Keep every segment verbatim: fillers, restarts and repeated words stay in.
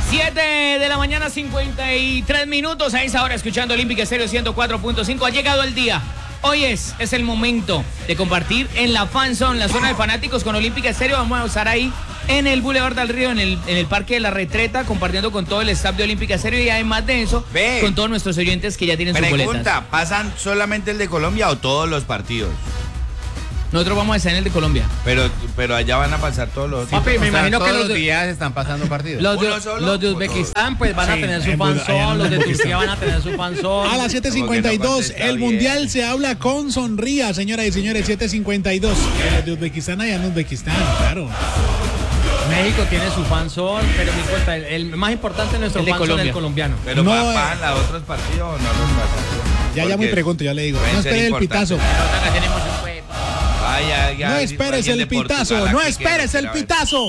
siete de la mañana, cincuenta y tres minutos. A esa hora escuchando Olímpica Estéreo ciento cuatro punto cinco. Ha llegado el día. Hoy es, es el momento de compartir en la Fan Zone, la zona de fanáticos con Olímpica Estéreo. Vamos a estar ahí en el Boulevard del Río, en el, en el Parque de la Retreta, compartiendo con todo el staff de Olímpica Estéreo y además de eso, Ve, con todos nuestros oyentes que ya tienen sus boletas. Pregunta, ¿pasan solamente el de Colombia o todos los partidos? Nosotros vamos a estar en el de Colombia. Pero, pero allá van a pasar todos los... Papi, me O sea, imagino que todos los los de, días están pasando partidos. los de, ¿Uno solo? los de ¿O Uzbekistán pues van a Sí, tener su en Bud- allá fanzón, en los de Uzbekistán. Turquía van a tener su fanzón. A las siete cincuenta y dos, Como que no contesta el bien. mundial se habla con sonría, señoras y señores, siete cincuenta y dos. Los de Uzbekistán allá en Uzbekistán, claro. México tiene su fanzón, pero me cuenta, el, el más importante es nuestro El de fanzón, Colombia. el colombiano. Pero No, pa- eh. ¿pagan los otros partidos o no los pasan? Ya, ya Porque muy pregunto, ya le digo. pueden No ser espere el importantes. pitazo. Ay, ya, ya, No hay esperes alguien el de Portugal pitazo, aquí no que esperes el quiera ver. pitazo.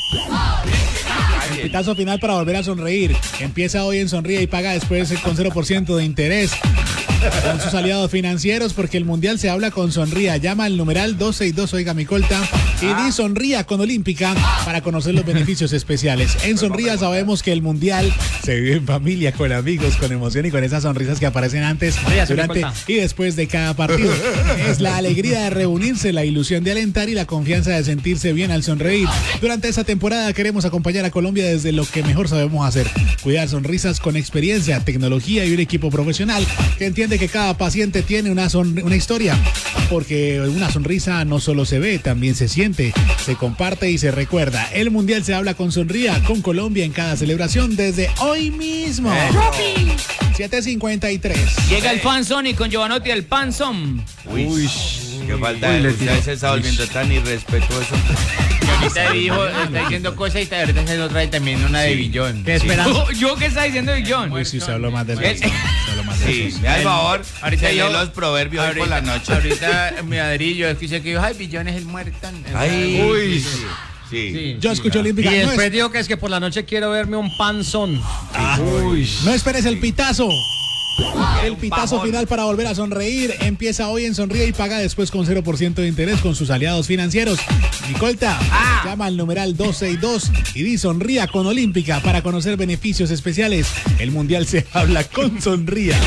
El pitazo final para volver a sonreír. Empieza hoy en Sonríe y paga después con cero por ciento de interés con sus aliados financieros, porque el mundial se habla con Sonría. Llama al numeral dos seis dos, oiga mi colta, y di Sonría con Olímpica para conocer los beneficios especiales. En Sonría sabemos que el mundial se vive en familia, con amigos, con emoción y con esas sonrisas que aparecen antes, Ríase, mi durante colta. y después de cada partido. Es la alegría de reunirse, la ilusión de alentar y la confianza de sentirse bien al sonreír. Durante esta temporada queremos acompañar a Colombia desde lo que mejor sabemos hacer: cuidar sonrisas con experiencia, tecnología y un equipo profesional que entiende que cada paciente tiene una, son- una historia, porque una sonrisa no solo se ve, también se siente, se comparte y se recuerda. El mundial se habla con Sonría, con Colombia en cada celebración desde hoy mismo. siete cincuenta y tres. Llega el Fanzone y con Giovanotti el Panzón. Uy, qué falta de... Usted se está volviendo tan irrespetuoso. Ahorita dijo, está diciendo cosas y ahorita se lo trae también una de billón. ¿Qué esperan? ¿Yo, yo qué está diciendo John? Uy, sí, se habló más de eso. ¿Qué? Se habló más de Sí, eso. me da el favor, ahorita se lee yo- los proverbios hoy por la noche. Ahorita mi ladrillo escuché que dijo, ay, billón es el muerto. Ay, Uy, sí, sí. sí. Yo escucho Y Olímpica. No, después es- digo que es que por la noche quiero verme un panzón. no esperes el pitazo. El Un pitazo bajón. final para volver a sonreír empieza hoy en Sonríe y paga después con cero por ciento de interés con sus aliados financieros. Nicolta, Ah. llama al numeral dos seis dos y di Sonría con Olímpica para conocer beneficios especiales. El mundial se habla con Sonría.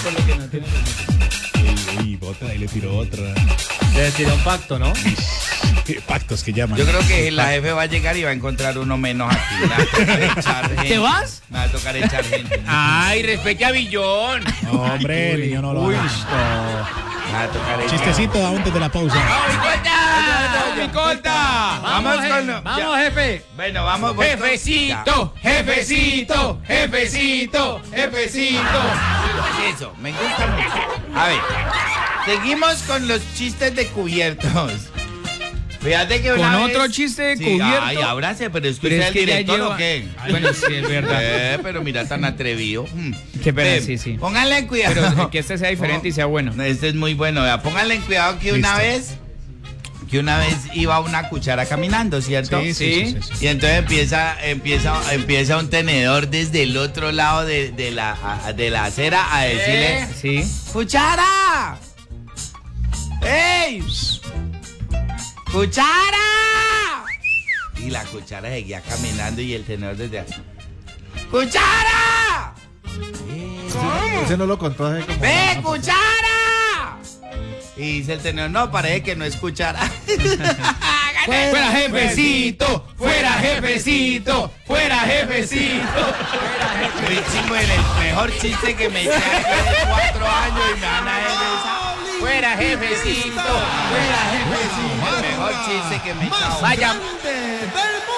Uy, uy, otra, y le tiró otra. Le tiró un pacto, ¿no? Qué pactos que llaman. Yo creo que la jefe va a llegar y va a encontrar uno menos aquí. Me va a tocar echar gente. ¿Te vas? Me va a tocar echar gente. Ay, respete a billón. No, hombre, el niño no lo Uy, haga. Me va a tocar echar. Chistecito antes de la pausa. ¡Mi corta! Vamos, Vamos je- con... lo- vamos, ya. jefe. Bueno, vamos. voy con- Jefecito, jefecito, jefecito, jefecito. Ya. Eso, me gusta mucho. A ver, seguimos con los chistes de cubiertos. Fíjate que ¿Con una otro vez- chiste de Sí, cubierto? Ay, ábrase, pero es que Pero usted es es que el ya director lleva- o qué. Bueno, sí, es verdad. Eh, pero mira, tan atrevido. Mm. Qué pena, Ven, sí, sí. Pónganle cuidado. Pero que este sea diferente y sea bueno. No, este es muy bueno. Vea, pónganle en cuidado que una Listo. vez que una vez iba una cuchara caminando, ¿cierto? Sí, sí, sí, sí, sí. Y entonces empieza, empieza, empieza un tenedor desde el otro lado de, de la, a- de la acera a decirle, Sí. ¡Cuchara! ¡Ey! ¡Cuchara! Y la cuchara seguía caminando y el tenedor desde allá. ¡Cuchara! Ese no lo contó hace como... ¡Ve, cuchara! Y dice el tenedor, no, parece que no es cuchara. Fuera jefecito, fuera jefecito, fuera jefecito. Muy chimbo, el mejor chiste que me eché hace cuatro años y me van a regresar. Fuera jefecito, fuera jefecito. El mejor chiste que me he echado. Vaya, del mundo.